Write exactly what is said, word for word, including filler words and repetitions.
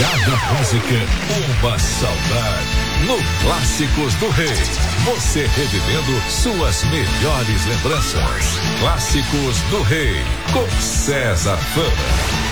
Cada música, uma saudade. No Clássicos do Rei, você revivendo suas melhores lembranças. Clássicos do Rei, com César Fama.